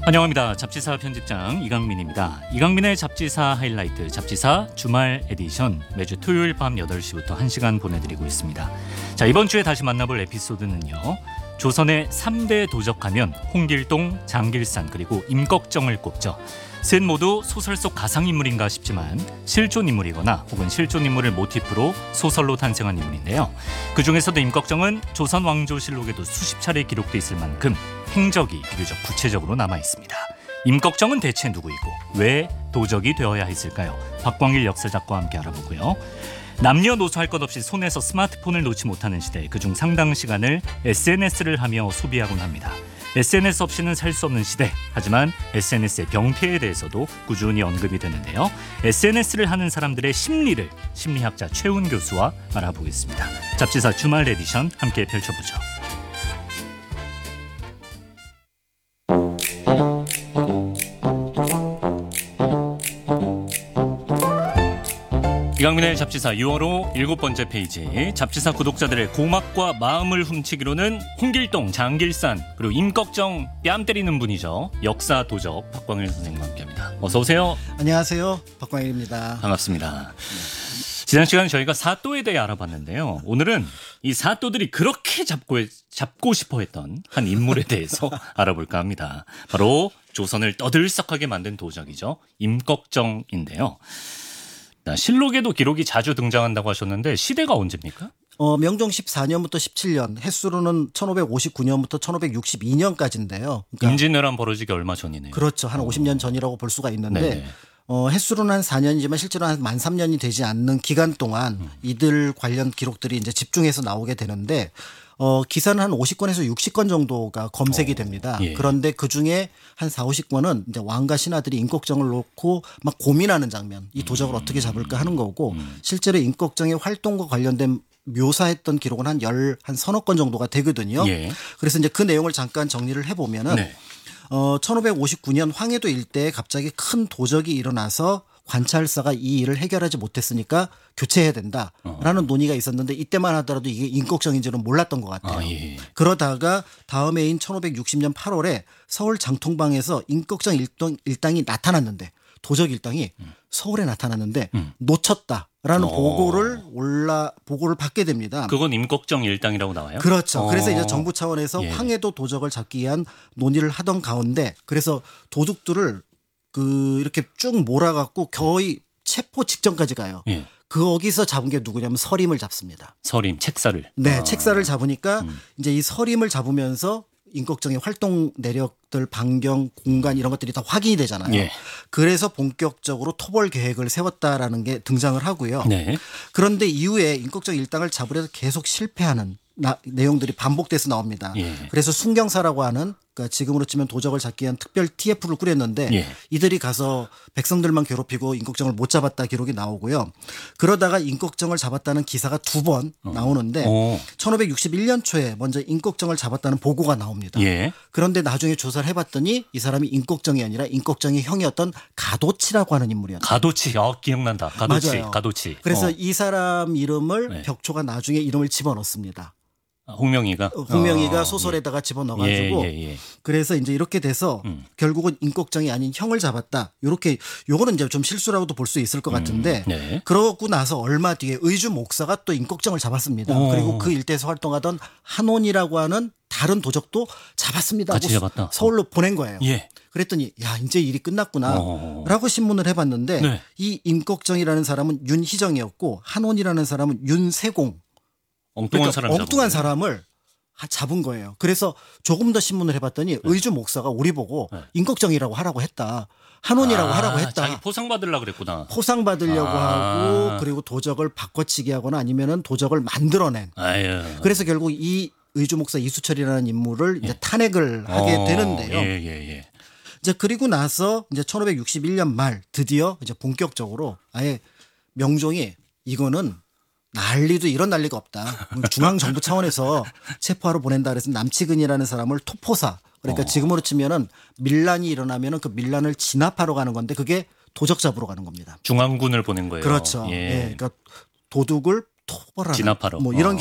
환영합니다. 잡지사 편집장 이강민입니다. 이강민의 잡지사 하이라이트 잡지사 주말 에디션 매주 토요일 밤 8시부터 1시간 보내드리고 있습니다. 자, 이번 주에 다시 만나볼 에피소드는요. 조선의 3대 도적하면 홍길동, 장길산 그리고 임꺽정을 꼽죠. 셋 모두 소설 속 가상인물인가 싶지만 실존 인물이거나 혹은 실존 인물을 모티프로 소설로 탄생한 인물인데요. 그중에서도 임꺽정은 조선 왕조실록에도 수십 차례 기록돼 있을 만큼 행적이 비교적 구체적으로 남아 있습니다. 임꺽정은 대체 누구이고 왜 도적이 되어야 했을까요? 박광일 역사작가와 함께 알아보고요. 남녀노소 할 것 없이 손에서 스마트폰을 놓지 못하는 시대, 그중 상당 시간을 SNS를 하며 소비하곤 합니다. SNS 없이는 살 수 없는 시대. 하지만 SNS의 병폐에 대해서도 꾸준히 언급이 되는데요. SNS를 하는 사람들의 심리를 심리학자 최훈 교수와 알아보겠습니다. 잡지사 주말 에디션 함께 펼쳐보죠. 이강민의 잡지사 6월호 7번째 페이지, 잡지사 구독자들의 고막과 마음을 훔치기로는 홍길동, 장길산 그리고 임꺽정 뺨 때리는 분이죠. 역사 도적 박광일 선생님과 함께합니다. 어서 오세요. 안녕하세요. 박광일입니다. 반갑습니다. 지난 시간 저희가 사또에 대해 알아봤는데요. 오늘은 이 사또들이 그렇게 잡고 싶어했던 한 인물에 대해서 알아볼까 합니다. 바로 조선을 떠들썩하게 만든 도적이죠. 임꺽정인데요. 실록에도 기록이 자주 등장한다고 하셨는데 시대가 언제입니까? 명종 14년부터 17년, 햇수로는 1559년부터 1562년까지인데요. 그러니까 임진왜란 벌어지기 얼마 전이네요. 그렇죠. 한 50년 전이라고 볼 수가 있는데 네네. 햇수로는 한 4년이지만 실제로 한 만 3년이 되지 않는 기간 동안 이들 관련 기록들이 이제 집중해서 나오게 되는데 기사는 한 50건에서 60건 정도가 검색이 됩니다. 예. 그런데 그중에 한 4, 50건은 이제 왕과 신하들이 임꺽정을 놓고 막 고민하는 장면, 이 도적을 어떻게 잡을까 하는 거고 실제로 임꺽정의 활동과 관련된 묘사했던 기록은 한 서너 건 정도가 되거든요. 예. 그래서 이제 그 내용을 잠깐 정리를 해보면은 네. 1559년 황해도 일대에 갑자기 큰 도적이 일어나서 관찰사가 이 일을 해결하지 못했으니까 교체해야 된다라는 논의가 있었는데 이때만 하더라도 이게 임꺽정인지는 몰랐던 것 같아요. 예. 그러다가 다음 해인 1560년 8월에 서울 장통방에서 임꺽정 일당이 나타났는데 도적 일당이 서울에 나타났는데 놓쳤다라는 보고를 받게 됩니다. 그건 임꺽정 일당이라고 나와요? 그렇죠. 그래서 이제 정부 차원에서 예. 황해도 도적을 잡기 위한 논의를 하던 가운데 그래서 도둑들을 이렇게 쭉 몰아갖고 거의 체포 직전까지 가요. 예. 거기서 잡은 게 누구냐면 서림을 잡습니다. 서림, 책사를. 네, 책사를 잡으니까 이제 이 서림을 잡으면서 임꺽정의 활동 내력들, 반경, 공간 이런 것들이 다 확인이 되잖아요. 예. 그래서 본격적으로 토벌 계획을 세웠다라는 게 등장을 하고요. 네. 그런데 이후에 임꺽정 일당을 잡으려서 계속 실패하는 내용들이 반복돼서 나옵니다. 예. 그래서 순경사라고 하는 그러니까 지금으로 치면 도적을 잡기 위한 특별 TF를 꾸렸는데 예. 이들이 가서 백성들만 괴롭히고 임꺽정을 못 잡았다 기록이 나오고요. 그러다가 임꺽정을 잡았다는 기사가 2번 나오는데 1561년 초에 먼저 임꺽정을 잡았다는 보고가 나옵니다. 예. 그런데 나중에 조사를 해봤더니 이 사람이 임꺽정이 아니라 임꺽정의 형이었던 가도치라고 하는 인물이었어요. 가도치. 기억난다. 가도치. 맞아요. 가도치. 그래서 이 사람 이름을 네. 벽초가 나중에 이름을 집어넣습니다. 홍명이가? 홍명이가 소설에다가 집어넣어가지고 예. 그래서 이제 이렇게 돼서 결국은 임꺽정이 아닌 형을 잡았다. 요거는 이제 좀 실수라고도 볼 수 있을 것 같은데 네. 그러고 나서 얼마 뒤에 의주 목사가 또 임꺽정을 잡았습니다. 그리고 그 일대에서 활동하던 한온이라고 하는 다른 도적도 잡았습니다. 같이 잡았다. 서울로 보낸 거예요. 예. 그랬더니 야 이제 일이 끝났구나라고 신문을 해봤는데 네. 이 임꺽정이라는 사람은 윤희정이었고 한온이라는 사람은 윤세공. 엉뚱한 사람 잡은 엉뚱한 거예요? 사람을 잡은 거예요. 그래서 조금 더 신문을 해봤더니 의주 목사가 우리 보고 임꺽정이라고 하라고 했다. 한온이라고 하라고 했다. 자기 포상 받으려고 그랬구나. 포상 받으려고 하고 그리고 도적을 바꿔치기 하거나 아니면은 도적을 만들어낸. 아유. 그래서 결국 이 의주 목사 이수철이라는 인물을 이제 탄핵을 하게 되는데요. 예. 이제 그리고 나서 이제 1561년 말 드디어 이제 본격적으로 아예 명종이 이거는 이런 난리가 없다. 중앙정부 차원에서 체포하러 보낸다 그래서 남치근이라는 사람을 토포사. 그러니까 지금으로 치면은 밀란이 일어나면은 그 밀란을 진압하러 가는 건데 그게 도적 잡으러 가는 겁니다. 중앙군을 보낸 거예요. 그렇죠. 예. 예. 그러니까 도둑을 토벌하는 진압하러. 뭐 이런